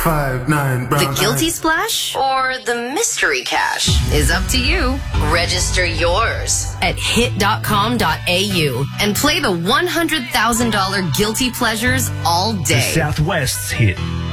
5'9" brown The guilty eyes. splash or the mystery cash is up to you. Register yours at hit.com.au and play the $100,000 guilty pleasures all The day. Southwest's hit.